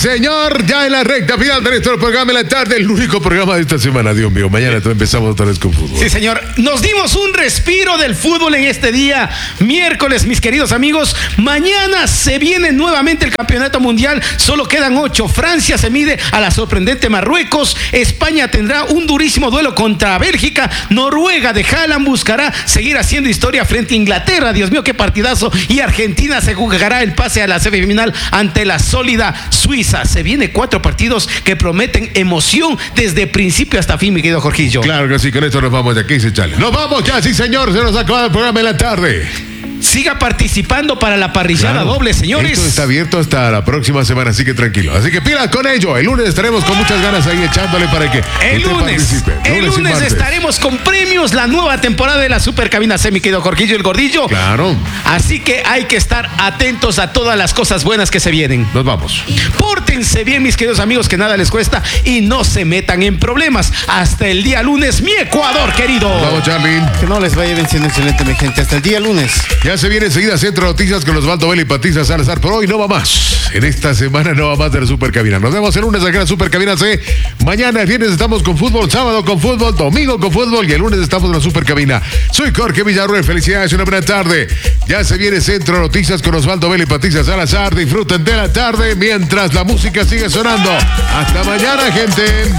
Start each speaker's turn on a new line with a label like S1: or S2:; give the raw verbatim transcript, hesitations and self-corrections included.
S1: señor, ya en la recta final de nuestro programa en la tarde, el único programa de esta semana, Dios mío. Mañana empezamos otra vez con fútbol.
S2: Sí, señor. Nos dimos un respiro del fútbol en este día, miércoles, mis queridos amigos. Mañana se viene nuevamente el campeonato mundial. Solo quedan ocho. Francia se mide a la sorprendente Marruecos. España tendrá un durísimo duelo contra Bélgica. Noruega de Haaland buscará seguir haciendo historia frente a Inglaterra. Dios mío, qué partidazo. Y Argentina se jugará el pase a la semifinal ante la sólida Suiza. Se vienen cuatro partidos que prometen emoción desde principio hasta fin, mi querido Jorgillo.
S1: Claro que sí, con esto nos vamos de aquí, se chale. Nos vamos ya, sí señor, se nos acaba el programa en la tarde.
S2: Siga participando para la parrillada claro, doble, señores.
S1: Esto está abierto hasta la próxima semana, así que tranquilo. Así que pilas con ello. El lunes estaremos con muchas ganas ahí echándole para que
S2: el lunes, participe. El lunes, lunes estaremos con premios, la nueva temporada de la Super Cabina C, mi querido Jorgillo y el Gordillo.
S1: Claro.
S2: Así que hay que estar atentos a todas las cosas buenas que se vienen.
S1: Nos vamos.
S2: Pórtense bien, mis queridos amigos, que nada les cuesta y no se metan en problemas. Hasta el día lunes, mi Ecuador querido.
S1: Vamos, Charly.
S3: Que no les vaya venciendo excelente, mi gente. Hasta el día lunes.
S1: Ya se viene enseguida Centro Noticias con Osvaldo Vela y Patricia Salazar. Por hoy no va más. En esta semana no va más de la Super Cabina. Nos vemos el lunes aquí en la Super Cabina C. Mañana, el viernes estamos con fútbol, sábado con fútbol, domingo con fútbol y el lunes estamos en la Super Cabina. Soy Jorge Villarruel. Felicidades, una buena tarde. Ya se viene Centro Noticias con Osvaldo Vela y Patricia Salazar. Disfruten de la tarde mientras la música sigue sonando. Hasta mañana, gente.